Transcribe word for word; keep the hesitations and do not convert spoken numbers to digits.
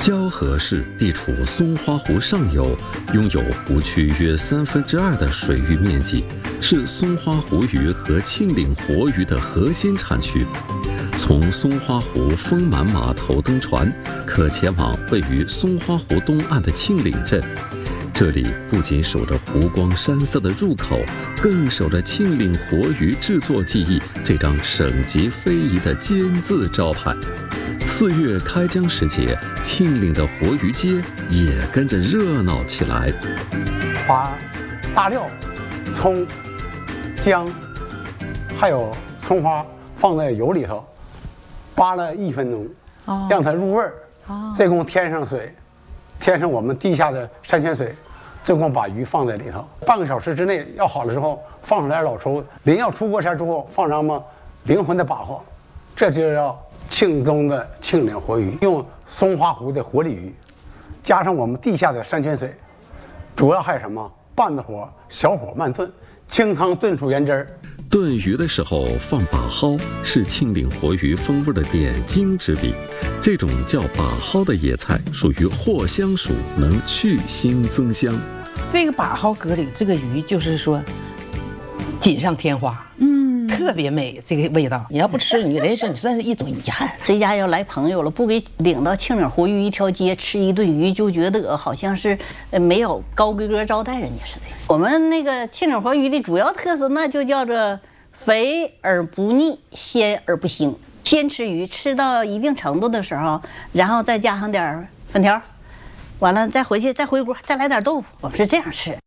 蛟河市地处松花湖上游，拥有湖区约三分之二的水域面积，是松花湖鱼和庆岭活鱼的核心产区。从松花湖丰满码头登船，可前往位于松花湖东岸的庆岭镇。这里不仅守着湖光山色的入口，更守着庆岭活鱼制作技艺这张省级非遗的金字招牌。四月开江时节，庆岭的活鱼街也跟着热闹起来。 把大料、葱、姜，还有葱花放在油里头，扒了一分钟，哦、让它入味儿。哦、这共添上水，添上我们地下的山泉水，这共把鱼放在里头，半个小时之内要好了之后，放上来老抽，临要出锅前之后放上么灵魂的把握，这就叫庆中的庆岭活鱼，用松花湖的活鲤鱼，加上我们地下的山泉水，主要还有什么？半着火，小火慢炖，清汤炖出原汁儿。 炖鱼的时候放把蒿，是庆岭活鱼风味的点睛之笔。这种叫把蒿的野菜属于藿香属，能去腥增香。 这个把蒿蛤蜊，这个鱼就是说锦上添花，嗯，特别美，这个味道。你要不吃，你人生你算是一种遗憾。 谁家要来朋友了，不给领到庆岭活鱼一条街吃一顿鱼，就觉得好像是没有高规格招待人家似的。我们那个庆岭活鱼的主要特色，那就叫做肥而不腻，鲜而不腥。先吃鱼，吃到一定程度的时候，然后再加上点粉条，完了再回去再回锅，再来点豆腐，我们是这样吃。